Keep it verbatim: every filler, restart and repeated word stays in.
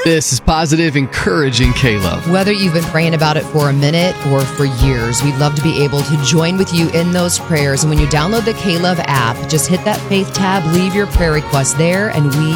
This is Positive, Encouraging K-Love. Whether you've been praying about it for a minute or for years, we'd love to be able to join with you in those prayers. And when you download the K-Love app, just hit that faith tab, leave your prayer request there, and we